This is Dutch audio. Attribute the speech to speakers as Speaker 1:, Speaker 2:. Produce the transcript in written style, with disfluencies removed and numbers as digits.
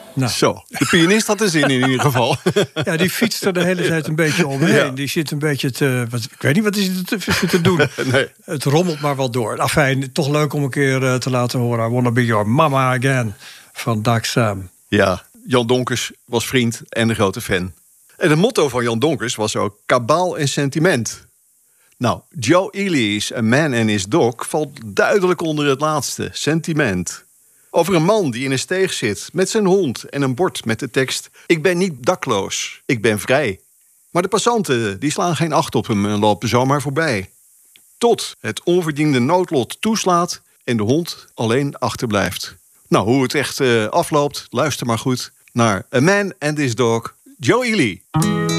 Speaker 1: Nou.
Speaker 2: Zo, de pianist had er zin in ieder geval.
Speaker 1: Ja, die fietst er de hele tijd een beetje omheen.
Speaker 2: Ja.
Speaker 1: Die zit een beetje ik weet niet wat hij zit te doen.
Speaker 2: Nee.
Speaker 1: Het rommelt maar wel door. Enfin, toch leuk om een keer te laten horen. I Wanna Be Your Mama Again van Doug Sam.
Speaker 2: Ja, Jan Donkers was vriend en een grote fan. En het motto van Jan Donkers was ook kabaal en sentiment. Nou, Joe Ely's A Man and His Dog valt duidelijk onder het laatste, sentiment. Over een man die in een steeg zit met zijn hond en een bord met de tekst: ik ben niet dakloos, ik ben vrij. Maar de passanten die slaan geen acht op hem en lopen zomaar voorbij. Tot het onverdiende noodlot toeslaat en de hond alleen achterblijft. Nou, hoe het echt afloopt, luister maar goed naar A Man and His Dog, Joe Ely.